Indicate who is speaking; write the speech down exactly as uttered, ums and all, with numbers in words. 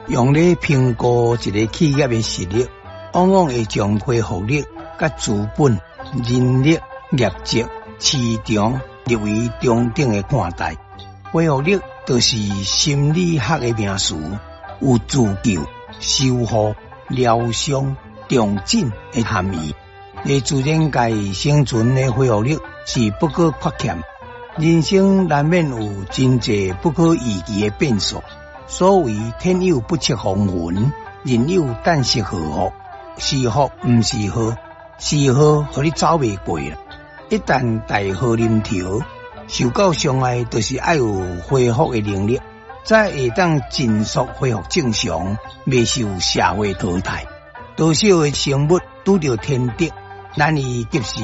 Speaker 1: 用来评估一个企业的实力，往往会将恢复力、甲资本、人力、业绩、市场列为中等的看待。恢复力就是心理学的名词，有自救、修复、疗伤、重整的含义。在自然界生存的恢复力是不可缺欠。人生难免有真济不可预期的变数，所谓天有不测风云，人有旦夕祸福。是福毋是祸，是祸互你走袂过啦。一旦大祸临头，受到伤害，就是要有恢复的能力，才会当迅速恢复正常，未受社会淘汰。多少的生物拄着天敌，难以及时